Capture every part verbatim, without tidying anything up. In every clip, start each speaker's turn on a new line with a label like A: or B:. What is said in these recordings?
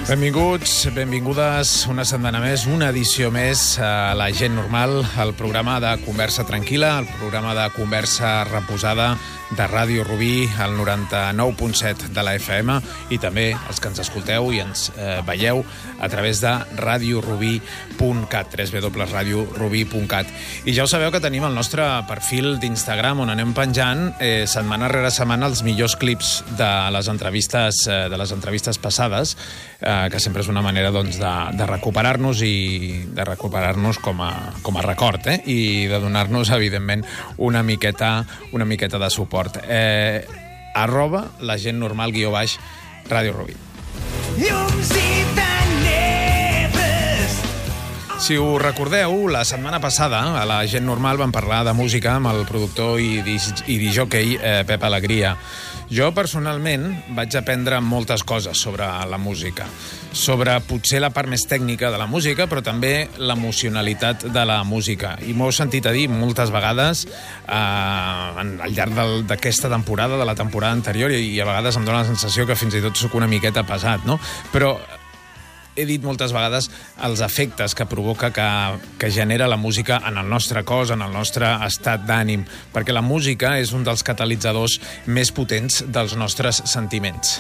A: Benvinguts, benvingudes una setmana més, una edició més a La Gent Normal, el programa de conversa tranquil·la, el programa de conversa reposada de Ràdio Rubí, al noranta-nou punt set de la F M, i també els que ens escolteu i ens eh, veieu a través de radio rubí punt cat, w w w punt radio rubí punt cat. I ja ho sabeu que tenim el nostre perfil d'Instagram on anem penjant eh, setmana rere setmana els millors clips de les entrevistes, eh, de les entrevistes passades, eh, que sempre és una manera doncs, de, de recuperar-nos i de recuperar-nos com a, com a record, eh? I de donar-nos, evidentment, una miqueta, una miqueta de suport. Eh, arroba la gent normal guió baix Ràdio Rubí. Si ho recordeu, la setmana passada a La Gent Normal vam parlar de música amb el productor i, i disjòquei eh, Pep Alegria. Jo, personalment, vaig aprendre moltes coses sobre la música, sobre potser la part més tècnica de la música, però també l'emocionalitat de la música. I m'ho heu sentit a dir moltes vegades eh, al llarg d'aquesta temporada, de la temporada anterior, i, i a vegades em dóna la sensació que fins i tot sóc una miqueta pesat, no? Però he dit moltes vegades els efectes que provoca, que, que genera la música en el nostre cos, en el nostre estat d'ànim, perquè la música és un dels catalitzadors més potents dels nostres sentiments.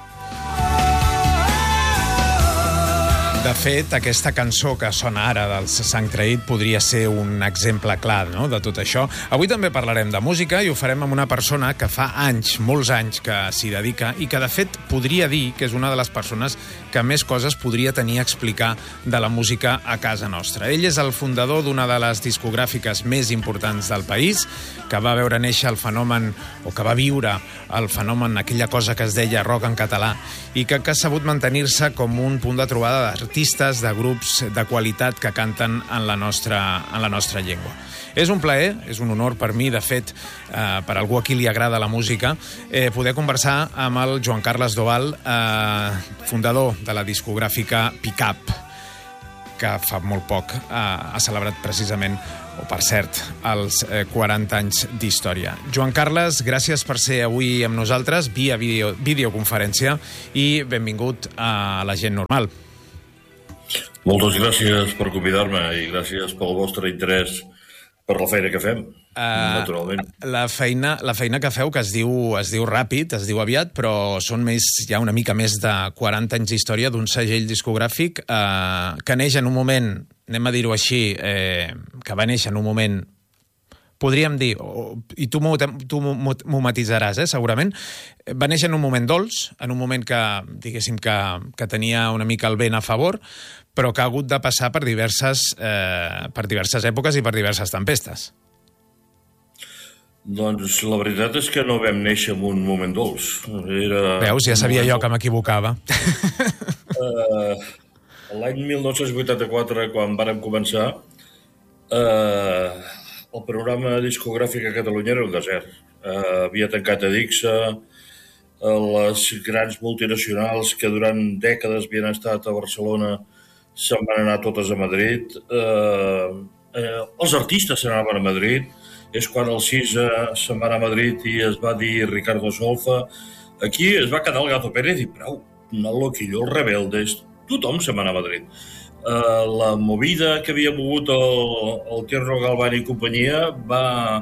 A: De fet, aquesta cançó que sona ara dels Sang Traït podria ser un exemple clar, no?, de tot això. Avui també parlarem de música i ho farem amb una persona que fa anys, molts anys, que s'hi dedica i que, de fet, podria dir que és una de les persones que més coses podria tenir a explicar de la música a casa nostra. Ell és el fundador d'una de les discogràfiques més importants del país, que va veure néixer el fenomen, o que va viure el fenomen, aquella cosa que es deia rock en català, i que, que ha sabut mantenir-se com un punt de trobada d'artistes, de grups de qualitat que canten en la nostra, en la nostra llengua. És un plaer, és un honor per mi, de fet, eh, per algú a qui li agrada la música, eh, poder conversar amb el Joan Carles Doval, eh, fundador de la discogràfica Pickup, que fa molt poc eh, ha celebrat precisament, o per cert, els eh, quaranta anys d'història. Joan Carles, gràcies per ser avui amb nosaltres via video, videoconferència i benvingut a La Gent Normal.
B: Moltes gràcies per convidar-me i gràcies pel vostre interès per la feina que fem, uh, naturalment.
A: La feina, la feina que feu, que es diu, es diu ràpid, es diu aviat, però són més, ja una mica més de quaranta anys d'història d'un segell discogràfic eh, que neix en un moment, anem a dir-ho així, eh, que va néixer en un moment, podríem dir, o, i tu m'ho matisaràs, eh, segurament, va néixer en un moment dolç, en un moment que, diguéssim, que, que tenia una mica el vent a favor, però que ha hagut de passar per diverses, eh, per diverses èpoques i per diverses tempestes.
B: Doncs la veritat és que no vam néixer en un moment dolç. Era
A: Veus, ja sabia jo que m'equivocava.
B: Uh, L'any mil nou-cents vuitanta-quatre, quan vàrem començar, uh, el programa discogràfic a Catalunya era un desert. Uh, havia tancat a Dixa, uh, les grans multinacionals que durant dècades havien estat a Barcelona se'n van anar totes a Madrid. Eh, eh, els artistes se n'anaven a Madrid. És quan el CISA se'n va anar a Madrid i es va dir Ricardo Solfa. Aquí es va quedar el Gato Pérez i prou. El Loquillo, els Rebeldes, tothom se'n va anar a Madrid. Eh, la movida que havia mogut el, el Tierno Galván i companyia va,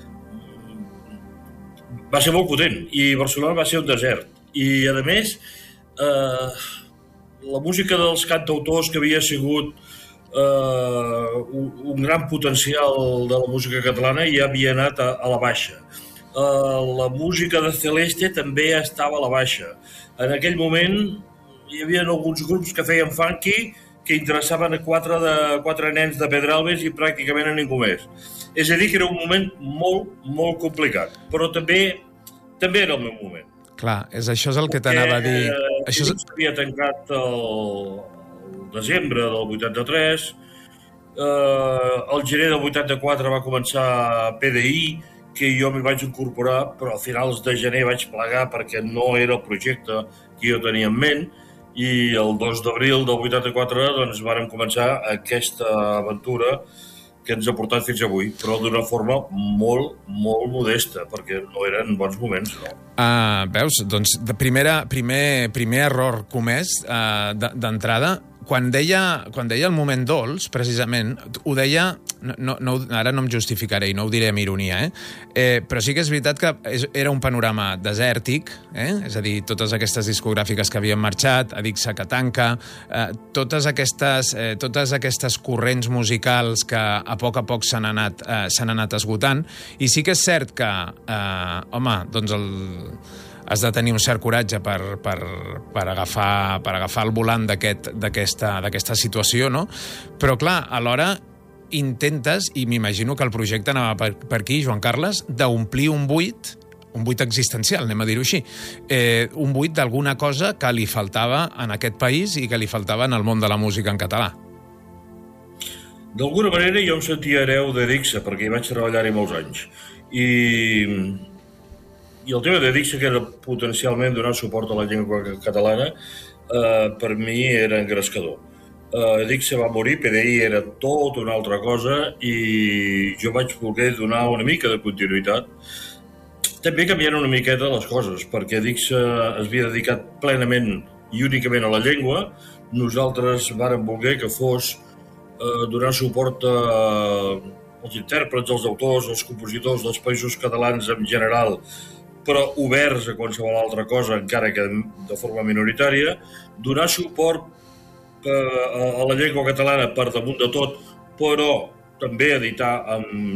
B: va ser molt potent i Barcelona va ser un desert. I, a més, eh, la música dels cantautors, que havia sigut eh, un, un gran potencial de la música catalana, ja havia anat a, a la baixa. Eh, la música de Celeste també estava a la baixa. En aquell moment hi havia alguns grups que feien funky que interessaven a quatre, de, quatre nens de Pedralbes i pràcticament a ningú més. És a dir, que era un moment molt, molt complicat, però també, també era el meu moment.
A: Clar, és, això és el que t'anava a dir.
B: Eh,
A: això és...
B: S'havia tancat el, el desembre del vuitanta-tres, eh, el gener del vuitanta-quatre va començar P D I, que jo m'hi vaig incorporar, però a finals de gener vaig plegar perquè no era el projecte que jo tenia en ment, i el dos d'abril del vuitanta-quatre doncs vàrem començar aquesta aventura que ens ha portat fins avui, però d'una forma molt, molt modesta, perquè no eren bons moments, no.
A: Uh, veus? Doncs de primera, primer, primer error comès uh, d'entrada. Quan deia, quan deia el moment dolç, precisament, ho deia... No, no, ara no em justificaré i no ho diré amb ironia, eh? eh però sí que és veritat que és, era un panorama desèrtic, eh? És a dir, totes aquestes discogràfiques que havien marxat, Adixa que tanca, eh, totes, aquestes, eh, totes aquestes corrents musicals que a poc a poc s'han anat, eh, s'han anat esgotant, i sí que és cert que, eh, home, doncs el... has de tenir un cert coratge per, per, per, agafar, per agafar el volant d'aquesta aquest, situació, no? Però, clar, alhora intentes, i m'imagino que el projecte anava per, per aquí, Joan Carles, d'omplir un buit, un buit existencial, anem a dir-ho així, eh, un buit d'alguna cosa que li faltava en aquest país i que li faltava en el món de la música en català.
B: D'alguna manera jo em sentia hereu de Dixa, perquè hi vaig treballar-hi molts anys. I... I el tema de Dixa, que era potencialment donar suport a la llengua catalana, eh, per mi era engrescador. Eh, Dixa va morir, P D I era tot una altra cosa i jo vaig voler donar una mica de continuïtat. També canviant una miqueta les coses, perquè Dixa es havia dedicat plenament i únicament a la llengua. Nosaltres vàrem voler que fos eh, donar suport a, als intèrprets, als autors, als compositors dels països catalans en general, però oberts a qualsevol altra cosa, encara que de forma minoritària, donar suport a la llengua catalana per damunt de tot, però també editar amb